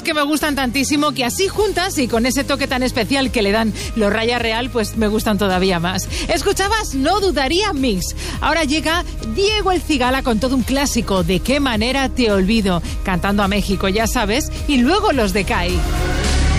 que me gustan tantísimo que así juntas y con ese toque tan especial que le dan los Raya Real, pues me gustan todavía más. Escuchabas No Dudaría Mix. Ahora llega Diego El Cigala con todo un clásico, ¿De qué manera te olvido? Cantando a México, ya sabes, y luego los de CAI.